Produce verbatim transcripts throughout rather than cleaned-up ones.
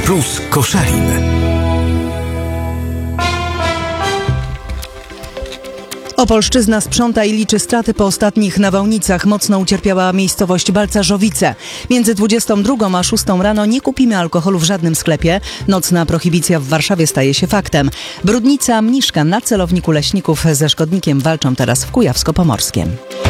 Plus Koszalin. Opolszczyzna sprząta i liczy straty po ostatnich nawałnicach. Mocno ucierpiała miejscowość Balcarzowice. Między dwudziestą drugą a szóstą rano nie kupimy alkoholu w żadnym sklepie. Nocna prohibicja w Warszawie staje się faktem. Brudnica Mniszka na celowniku leśników ze szkodnikiem walczą teraz w Kujawsko-Pomorskiem.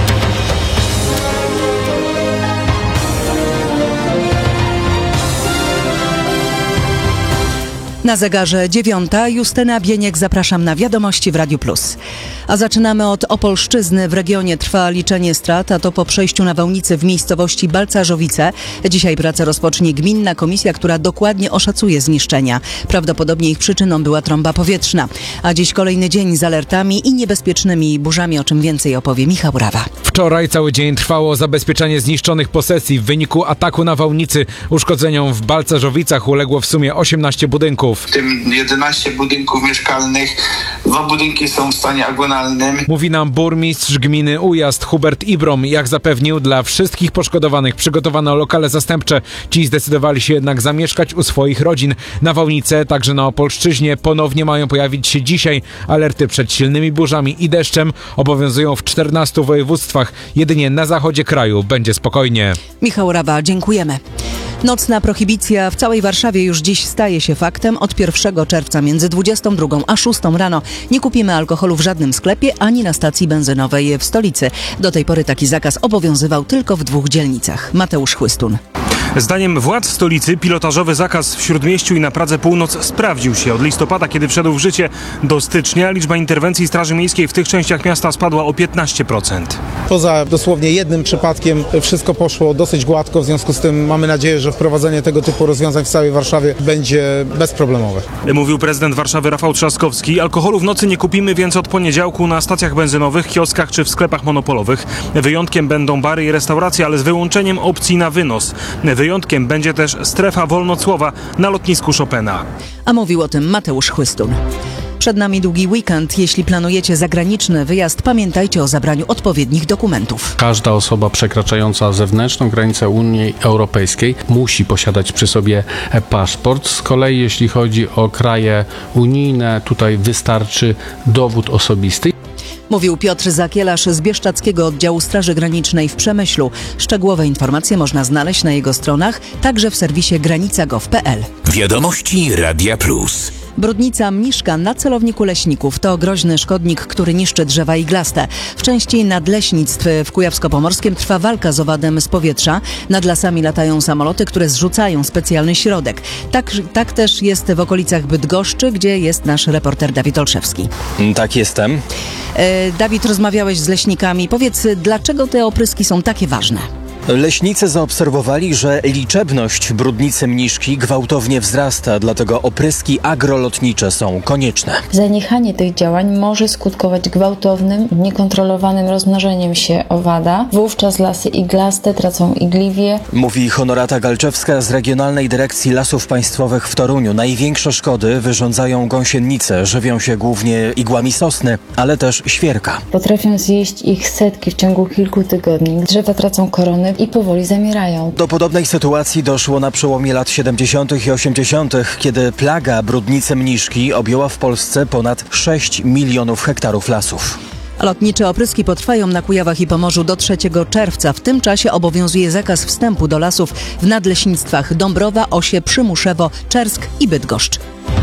Na zegarze dziewiąta. Justyna Bieniek, zapraszam na wiadomości w Radiu Plus. A zaczynamy od Opolszczyzny. W regionie trwa liczenie strat, a to po przejściu nawałnicy w miejscowości Balcarzowice. Dzisiaj pracę rozpocznie gminna komisja, która dokładnie oszacuje zniszczenia. Prawdopodobnie ich przyczyną była trąba powietrzna. A dziś kolejny dzień z alertami i niebezpiecznymi burzami, o czym więcej opowie Michał Rawa. Wczoraj cały dzień trwało zabezpieczanie zniszczonych posesji. W wyniku ataku nawałnicy uszkodzeniom w Balcarzowicach uległo w sumie osiemnaście budynków. W tym jedenaście budynków mieszkalnych, dwa budynki są w stanie agonalnym. Mówi nam burmistrz gminy Ujazd Hubert Ibrom. Jak zapewnił, dla wszystkich poszkodowanych przygotowano lokale zastępcze. Ci zdecydowali się jednak zamieszkać u swoich rodzin. Nawałnice także na Opolszczyźnie ponownie mają pojawić się dzisiaj. Alerty przed silnymi burzami i deszczem obowiązują w czternastu województwach. Jedynie na zachodzie kraju będzie spokojnie. Michał Rawa, dziękujemy. Nocna prohibicja w całej Warszawie już dziś staje się faktem. Od pierwszego czerwca między dwudziestą drugą a szóstą rano nie kupimy alkoholu w żadnym sklepie ani na stacji benzynowej w stolicy. Do tej pory taki zakaz obowiązywał tylko w dwóch dzielnicach. Mateusz Chłystun. Zdaniem władz stolicy pilotażowy zakaz w Śródmieściu i na Pradze Północ sprawdził się. Od listopada, kiedy wszedł w życie, do stycznia liczba interwencji Straży Miejskiej w tych częściach miasta spadła o piętnaście procent. Poza dosłownie jednym przypadkiem wszystko poszło dosyć gładko, w związku z tym mamy nadzieję, że wprowadzenie tego typu rozwiązań w całej Warszawie będzie bezproblemowe. Mówił prezydent Warszawy Rafał Trzaskowski. Alkoholu w nocy nie kupimy więc od poniedziałku na stacjach benzynowych, kioskach czy w sklepach monopolowych. Wyjątkiem będą bary i restauracje, ale z wyłączeniem opcji na wynos. Wyjątkiem będzie też strefa wolnocłowa na lotnisku Chopina. A mówił o tym Mateusz Chłystun. Przed nami długi weekend. Jeśli planujecie zagraniczny wyjazd, pamiętajcie o zabraniu odpowiednich dokumentów. Każda osoba przekraczająca zewnętrzną granicę Unii Europejskiej musi posiadać przy sobie paszport. Z kolei jeśli chodzi o kraje unijne, tutaj wystarczy dowód osobisty. Mówił Piotr Zakielarz z Bieszczadzkiego Oddziału Straży Granicznej w Przemyślu. Szczegółowe informacje można znaleźć na jego stronach, także w serwisie granica kropka gov kropka pe el. Wiadomości Radia Plus. Brudnica Mniszka na celowniku leśników to groźny szkodnik, który niszczy drzewa iglaste. W części nadleśnictw w Kujawsko-Pomorskim trwa walka z owadem z powietrza. Nad lasami latają samoloty, które zrzucają specjalny środek. Tak, tak też jest w okolicach Bydgoszczy, gdzie jest nasz reporter Dawid Olszewski. Tak, jestem. E, Dawid, rozmawiałeś z leśnikami. Powiedz, dlaczego te opryski są takie ważne? Leśnicy zaobserwowali, że liczebność brudnicy Mniszki gwałtownie wzrasta, dlatego opryski agrolotnicze są konieczne. Zaniechanie tych działań może skutkować gwałtownym, niekontrolowanym rozmnożeniem się owada. Wówczas lasy iglaste tracą igliwie. Mówi Honorata Galczewska z Regionalnej Dyrekcji Lasów Państwowych w Toruniu. Największe szkody wyrządzają gąsienice. Żywią się głównie igłami sosny, ale też świerka. Potrafią zjeść ich setki w ciągu kilku tygodni. Drzewa tracą korony i powoli zamierają. Do podobnej sytuacji doszło na przełomie lat siedemdziesiątych i osiemdziesiątych, kiedy plaga brudnicy Mniszki objęła w Polsce ponad sześć milionów hektarów lasów. Lotnicze opryski potrwają na Kujawach i Pomorzu do trzeciego czerwca. W tym czasie obowiązuje zakaz wstępu do lasów w nadleśnictwach Dąbrowa, Osie, Przymuszewo, Czersk i Bydgoszcz.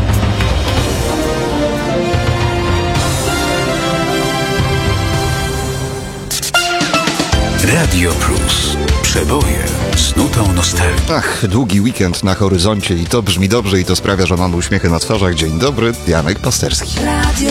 Radio Plus. Przeboje z nutą nostalgii. Ach, długi weekend na horyzoncie i to brzmi dobrze i to sprawia, że mam uśmiechy na twarzach. Dzień dobry, Janek Pasterski.